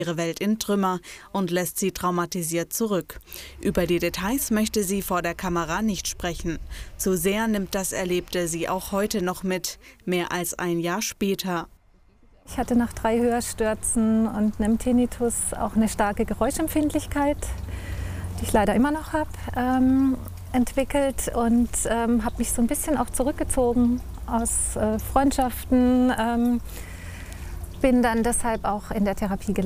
ihre Welt in Trümmer und lässt sie traumatisiert zurück. Über die Details möchte sie vor der Kamera nicht sprechen. Zu sehr nimmt das Erlebte sie auch heute noch mit, mehr als ein Jahr später. Ich hatte nach 3 Hörstürzen und einem Tinnitus auch eine starke Geräuschempfindlichkeit, die ich leider immer noch habe, entwickelt und habe mich so ein bisschen auch zurückgezogen aus Freundschaften. Bin dann deshalb auch in der Therapie gelandet.